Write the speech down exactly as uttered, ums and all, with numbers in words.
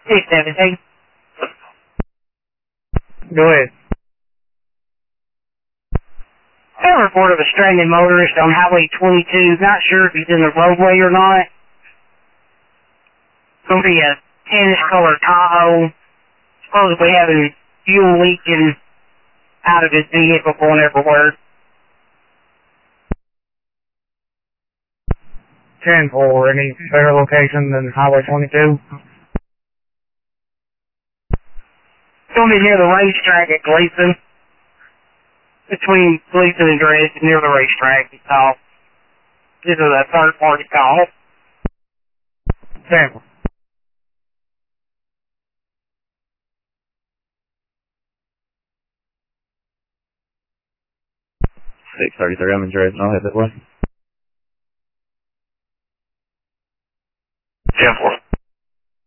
six seventeen. Go ahead. I have a report of a stranded motorist on Highway twenty-two. Not sure if he's in the roadway or not. It's going to be a tannish-colored Tahoe. Supposedly having fuel leaking out of his vehicle going everywhere. ten four, any better location than Highway twenty-two? It's going to be near the racetrack at Gleason. Between Gleason and Dredge, near the racetrack, he called. This is a third-party call. ten four. six thirty-three, I'm in Dresden. I'll head that way.